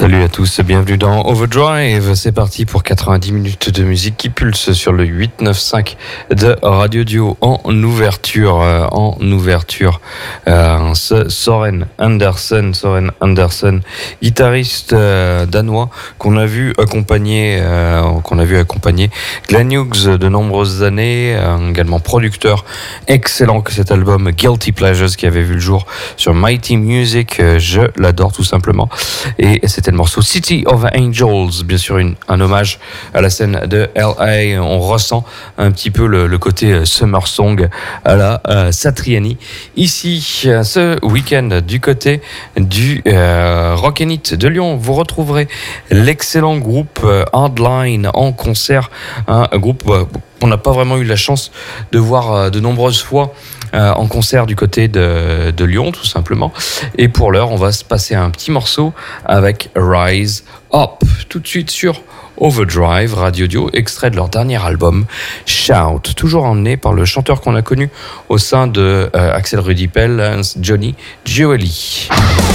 Salut à tous, bienvenue dans Overdrive. C'est parti pour 90 minutes de musique qui pulse sur le 895 de Radio Dio en ouverture. Soren Andersen, guitariste danois qu'on a vu accompagner Glenn Hughes de nombreuses années, également producteur excellent que cet album Guilty Pleasures qui avait vu le jour sur Mighty Music. Je l'adore tout simplement. Et c'était le morceau City of Angels, bien sûr un hommage à la scène de LA. On ressent un petit peu le côté Summer Song à la Satriani. Ici, ce week-end, du côté du Rock & It de Lyon, vous retrouverez l'excellent groupe Hardline en concert, un groupe qu'on n'a pas vraiment eu la chance de voir de nombreuses fois en concert du côté de Lyon, tout simplement. Et pour l'heure, on va se passer un petit morceau avec Rise Up, tout de suite sur Overdrive, Radio Dio, extrait de leur dernier album, Shout, toujours emmené par le chanteur qu'on a connu au sein de Axel Rudipel, Johnny Gioeli.